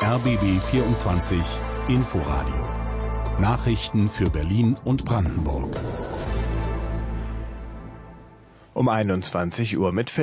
RBB 24 Inforadio. Nachrichten für Berlin und Brandenburg. Um 21 Uhr mit